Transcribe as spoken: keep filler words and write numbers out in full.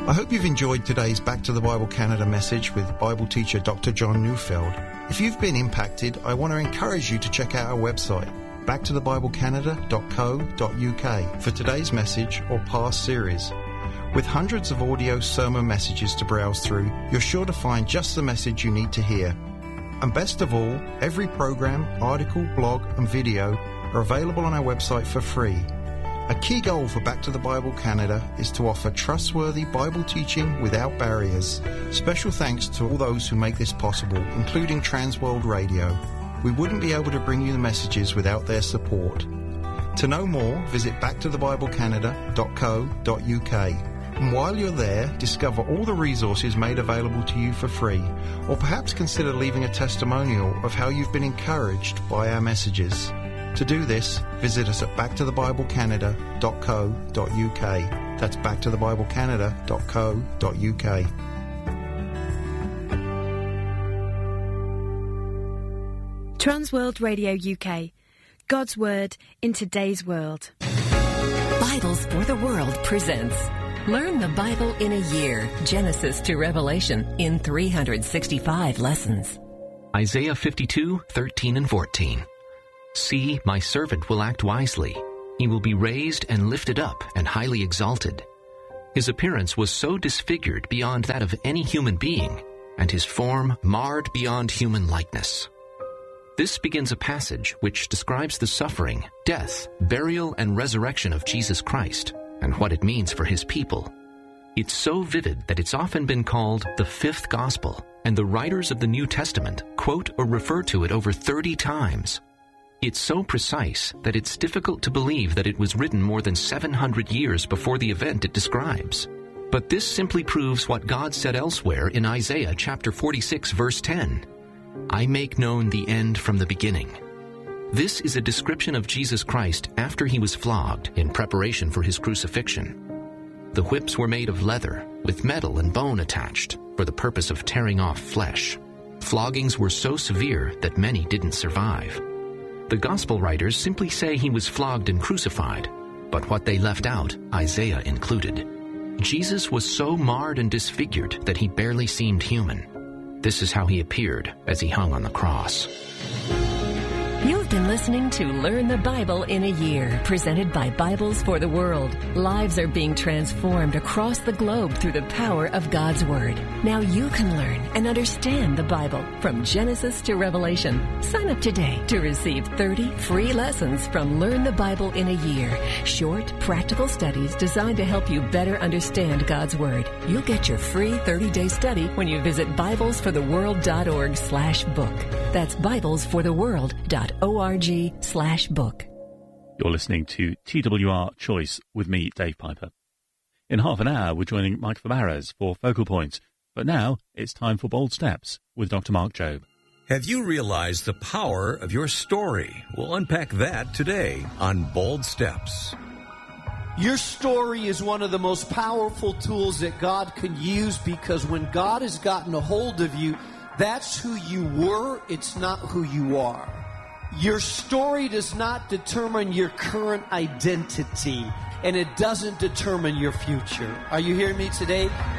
I hope you've enjoyed today's Back to the Bible Canada message with Bible teacher Doctor John Neufeld. If you've been impacted, I want to encourage you to check out our website, back to the bible canada dot co dot u k, for today's message or past series. With hundreds of audio sermon messages to browse through, you're sure to find just the message you need to hear. And best of all, every program, article, blog and video are available on our website for free. A key goal for Back to the Bible Canada is to offer trustworthy Bible teaching without barriers. Special thanks to all those who make this possible, including Transworld Radio. We wouldn't be able to bring you the messages without their support. To know more, visit back to the bible canada dot co dot u k. And while you're there, discover all the resources made available to you for free, or perhaps consider leaving a testimonial of how you've been encouraged by our messages. To do this, visit us at back to the bible canada dot co dot u k. That's back to the bible canada dot co dot u k. Transworld Radio U K. God's Word in today's world. Bibles for the World presents Learn the Bible in a Year, Genesis to Revelation, in three hundred sixty-five lessons. Isaiah fifty-two, thirteen and fourteen. See, my servant will act wisely. He will be raised and lifted up and highly exalted. His appearance was so disfigured beyond that of any human being, and his form marred beyond human likeness. This begins a passage which describes the suffering, death, burial, and resurrection of Jesus Christ, and what it means for his people. It's so vivid that it's often been called the fifth gospel, and the writers of the New Testament quote or refer to it over thirty times. It's so precise that it's difficult to believe that it was written more than seven hundred years before the event it describes. But this simply proves what God said elsewhere in Isaiah chapter forty-six, verse ten. I make known the end from the beginning. This is a description of Jesus Christ after he was flogged in preparation for his crucifixion. The whips were made of leather, with metal and bone attached, for the purpose of tearing off flesh. Floggings were so severe that many didn't survive. The gospel writers simply say he was flogged and crucified, but what they left out, Isaiah included. Jesus was so marred and disfigured that he barely seemed human. This is how he appeared as he hung on the cross. You've been listening to Learn the Bible in a Year, presented by Bibles for the World. Lives are being transformed across the globe through the power of God's Word. Now you can learn and understand the Bible from Genesis to Revelation. Sign up today to receive thirty free lessons from Learn the Bible in a Year. Short, practical studies designed to help you better understand God's Word. You'll get your free thirty-day study when you visit bibles for the world dot org slash book. That's bibles for the world dot org slash book. You're listening to T W R Choice with me, Dave Piper. In half an hour, we're joining Mike Fabarez for Focal Point. But now, it's time for Bold Steps with Doctor Mark Jobe. Have you realized the power of your story? We'll unpack that today on Bold Steps. Your story is one of the most powerful tools that God can use, because when God has gotten a hold of you, that's who you were, it's not who you are. Your story does not determine your current identity, and it doesn't determine your future. Are you hearing me today?